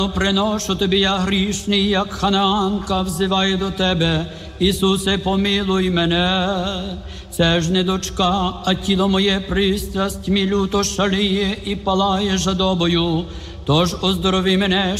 Приношу тобі я грішний, як ханаанка, взиваю до тебе. Ісусе, помилуй мене. Це ж не дочка, а тіло моє пристрастьми люто шаліє і палає жадобою. Тож оздорови мене,